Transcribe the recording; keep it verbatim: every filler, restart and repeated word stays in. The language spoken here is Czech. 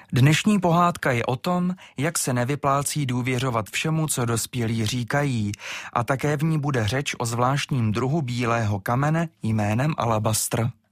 Dnešní pohádka je o tom, jak se nevyplácí důvěřovat všemu, co dospělí říkají, a také v ní bude řeč o zvláštním druhu bílého kamene jménem alabastr.